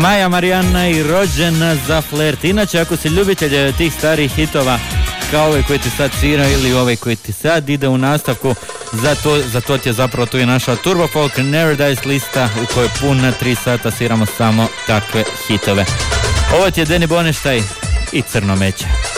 Maja Marijana i Rođen za flert. Inače, ako si ljubitelj tih starih hitova, kao ovaj koji ti sad svira ili ovaj koji ti sad ide u nastavku, za to ti je zapravo tu i naša Turbo Folk Neverdice lista u kojoj puna 3 sata sviramo samo takve hitove. Ovo ti je Deni Boneštaj i Crno meće.